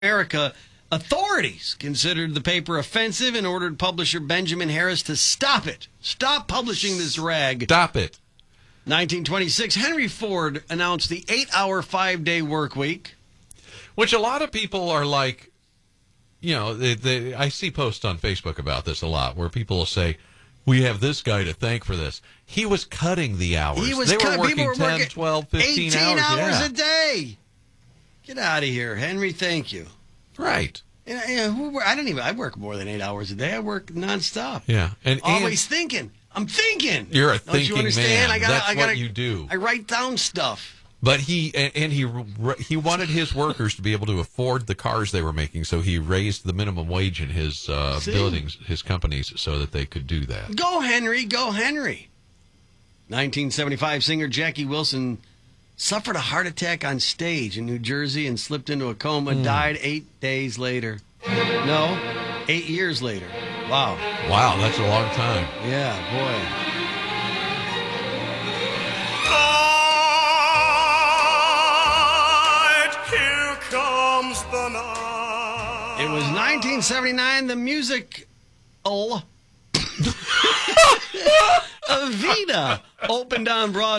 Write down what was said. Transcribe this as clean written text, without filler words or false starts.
America, authorities considered the paper offensive and ordered publisher Benjamin Harris to stop it. Stop publishing this rag. Stop it. 1926, Henry Ford announced the 8-hour, 5-day work week. Which a lot of people are like, you know, I see posts on Facebook about this a lot where people will say, we have this guy to thank for this. He was cutting the hours. They were working 10, 12, 15 hours. 18 hours a day. Get out of here, Henry. Thank you. Right. I work more than 8 hours a day. I work nonstop. Yeah. And always thinking. I'm thinking. You're a Don't thinking you understand? man. That's what you do. I write down stuff. But he wanted his workers to be able to afford the cars they were making, so he raised the minimum wage in his buildings, his companies, so that they could do that. Go, Henry. Go, Henry. 1975 singer Jackie Wilson suffered a heart attack on stage in New Jersey and slipped into a coma, died 8 days later. No, 8 years later. Wow. Wow, that's a long time. Yeah, boy. It was 1979, the music Evita opened on Broadway.